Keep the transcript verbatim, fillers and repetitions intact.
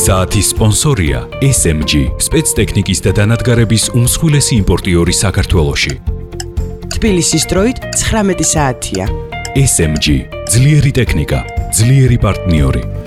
საათის სპონსორია ეს ემ ჯი, სპეცტექნიკის და დანადგარების უმსხვილესი იმპორტიორი საქართველოში. თბილისის დროით ცხრამეტი საათია. ეს ემ ჯი, ძლიერი ტექნიკა, ძლიერი პარტნიორი.